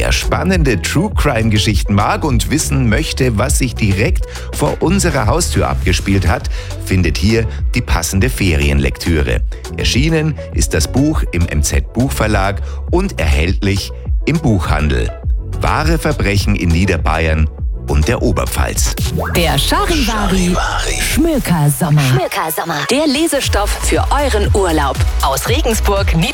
Wer spannende True-Crime-Geschichten mag und wissen möchte, was sich direkt vor unserer Haustür abgespielt hat, findet hier die passende Ferienlektüre. Erschienen ist das Buch im MZ-Buchverlag und erhältlich im Buchhandel. Wahre Verbrechen in Niederbayern und der Oberpfalz. Der Charivari Schmökersommer. Der Lesestoff für euren Urlaub. Aus Regensburg,